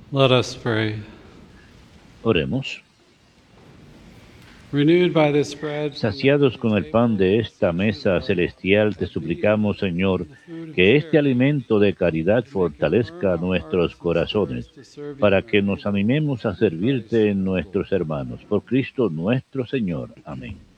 Let us pray. Oremos. Renewed by this bread, Saciados con el pan de esta mesa celestial, te suplicamos, Señor, que este alimento de caridad fortalezca nuestros corazones, para que nos animemos a servirte en nuestros hermanos. Por Cristo nuestro Señor. Amén.